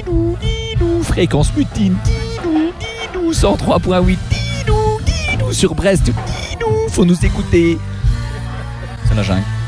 Fréquence mutine, 103.8, sur Brest, faut nous écouter. C'est la jungle.